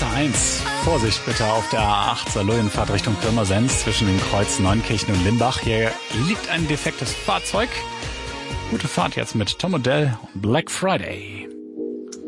A1. Vorsicht bitte auf der A8 Saarlouienfahrt Richtung Pirmasens zwischen den Kreuzen Neunkirchen und Limbach. Hier liegt ein defektes Fahrzeug. Gute Fahrt jetzt mit Tom Odell und Black Friday.